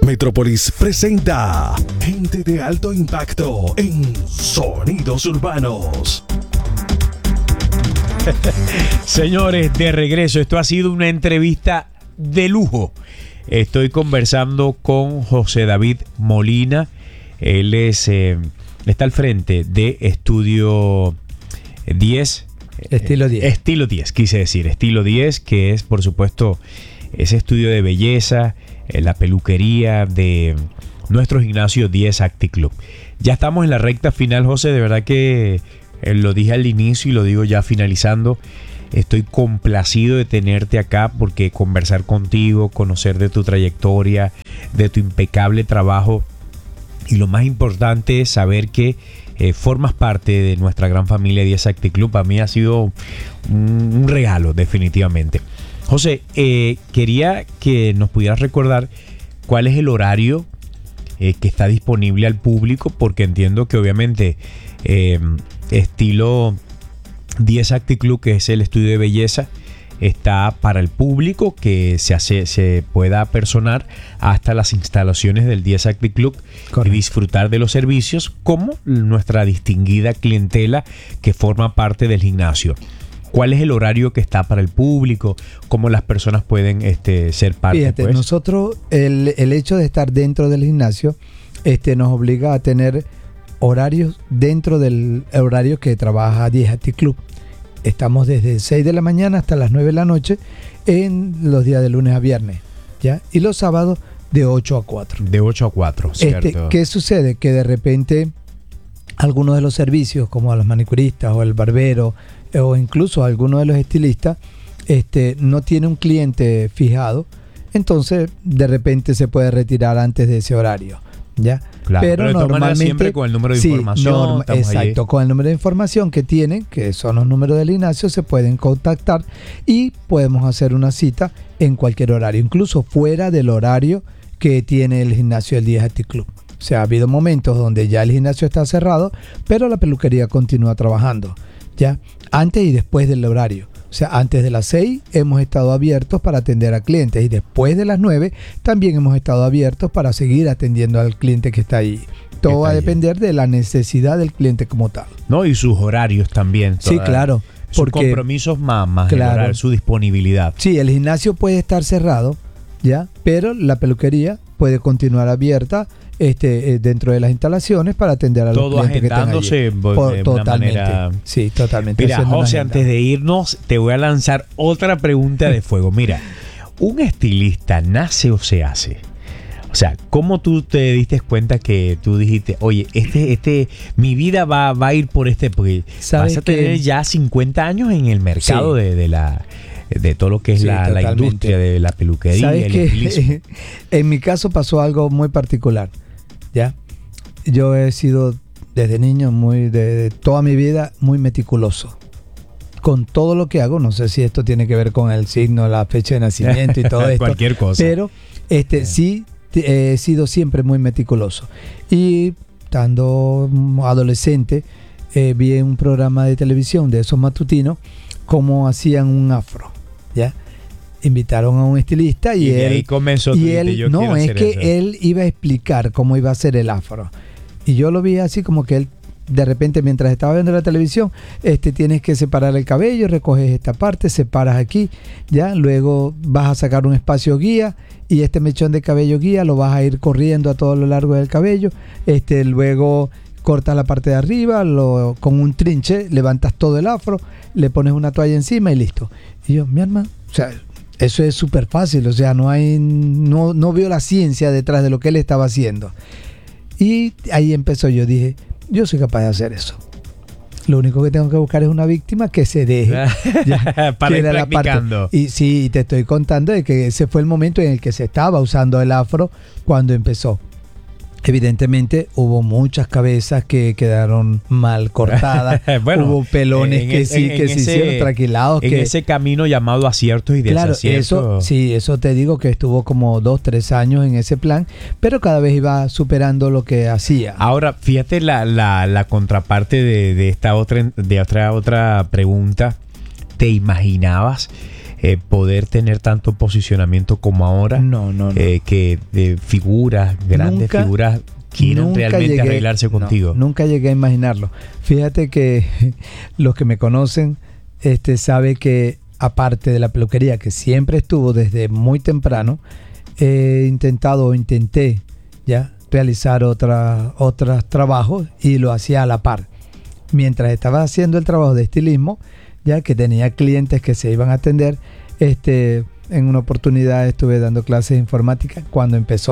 Metrópolis presenta Gente de Alto Impacto en Sonidos Urbanos. Señores, de regreso. Esto ha sido una entrevista de lujo. Estoy conversando con José David Molina. Él está al frente de Estudio 10. Estilo 10. Estilo 10, quise decir. Estilo 10, que es, por supuesto, ese estudio de belleza, la peluquería de nuestro gimnasio 10 Active Club. Ya estamos en la recta final, José. De verdad que lo dije al inicio y lo digo ya finalizando. Estoy complacido de tenerte acá porque conversar contigo, conocer de tu trayectoria, de tu impecable trabajo y lo más importante es saber que formas parte de nuestra gran familia 10 Active Club. Para mí ha sido un regalo, definitivamente. José, quería que nos pudieras recordar cuál es el horario que está disponible al público, porque entiendo que obviamente Estilo 10 Active Club, que es el estudio de belleza, está para el público que se pueda apersonar hasta las instalaciones del 10 Active Club. Correcto. Y disfrutar de los servicios como nuestra distinguida clientela que forma parte del gimnasio. ¿Cuál es el horario que está para el público? ¿Cómo las personas pueden ser parte? Fíjate, pues? Nosotros, el hecho de estar dentro del gimnasio nos obliga a tener horarios dentro del horario que trabaja 10 Active Club. Estamos desde 6 de la mañana hasta las 9 de la noche en los días de lunes a viernes, ¿ya? Y los sábados de 8 a 4. De 8 a 4, ¿cierto? ¿Qué sucede? Que de repente algunos de los servicios, como a los manicuristas o el barbero, o incluso algunos de los estilistas, no tiene un cliente fijado, entonces de repente se puede retirar antes de ese horario, ¿ya? Claro, pero normalmente siempre con el número de información. Exacto, con el número de información que tienen, que son los números del gimnasio, se pueden contactar y podemos hacer una cita en cualquier horario, incluso fuera del horario que tiene el gimnasio del 10 Active Club. O sea, ha habido momentos donde ya el gimnasio está cerrado, pero la peluquería continúa trabajando, ¿ya? Antes y después del horario. O sea, antes de las 6 hemos estado abiertos para atender a clientes y después de las 9 también hemos estado abiertos para seguir atendiendo al cliente que está ahí. Todo va a depender de la necesidad del cliente como tal. No, y sus horarios también. Sí, claro. Sus compromisos más claro, horario, su disponibilidad. Sí, el gimnasio puede estar cerrado, ¿ya? Pero la peluquería puede continuar abierta dentro de las instalaciones para atender a los clientes que están allí. De una manera... Sí, totalmente. Mira, José, antes de irnos, te voy a lanzar otra pregunta de fuego. Mira, ¿un estilista nace o se hace? O sea, ¿cómo tú te diste cuenta que tú dijiste, oye, mi vida va a ir por porque vas a tener ya 50 años en el mercado sí, de todo lo que es la industria de la peluquería y el estilismo? En mi caso pasó algo muy particular, ¿ya? Yo he sido desde niño de toda mi vida muy meticuloso con todo lo que hago. No sé si esto tiene que ver con el signo, la fecha de nacimiento y todo esto. Cualquier cosa. Pero sí he sido siempre muy meticuloso. Y estando adolescente vi en un programa de televisión de esos matutinos cómo hacían un afro, ¿ya? Invitaron a un estilista y de ahí comenzó él iba a explicar cómo iba a ser el afro. Y yo lo vi así como que él, de repente, mientras estaba viendo la televisión, tienes que separar el cabello, recoges esta parte, separas aquí, ya, luego vas a sacar un espacio guía y este mechón de cabello guía lo vas a ir corriendo a todo lo largo del cabello, luego cortas la parte de arriba, con un trinche levantas todo el afro, le pones una toalla encima y listo. Y yo, mi alma, o sea, eso es súper fácil, o sea, no veo la ciencia detrás de lo que él estaba haciendo. Y ahí empezó, yo dije, yo soy capaz de hacer eso. Lo único que tengo que buscar es una víctima que se deje. Para ir practicando. Y sí, te estoy contando de que ese fue el momento en el que se estaba usando el afro cuando empezó. Evidentemente hubo muchas cabezas que quedaron mal cortadas. Bueno, hubo pelones que se hicieron tranquilados. En ese camino llamado aciertos y desaciertos. Eso te digo que estuvo como 2-3 años en ese plan, pero cada vez iba superando lo que hacía. Ahora, fíjate la contraparte de esta otra pregunta. ¿Te imaginabas poder tener tanto posicionamiento como ahora. No. Que figuras, grandes figuras quieren realmente arreglarse contigo. Nunca llegué a imaginarlo. Fíjate que los que me conocen sabe que aparte de la peluquería, que siempre estuvo desde muy temprano, intenté ya realizar otros trabajos y lo hacía a la par. Mientras estaba haciendo el trabajo de estilismo, ya que tenía clientes que se iban a atender, en una oportunidad estuve dando clases de informática cuando empezó